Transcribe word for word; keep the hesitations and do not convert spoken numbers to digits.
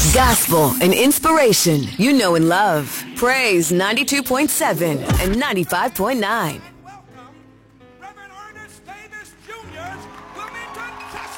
Gospel and inspiration you know and love. Praise ninety-two point seven and ninety-five point nine. Welcome, Reverend Ernest Davis Junior's Bloomington, Texas.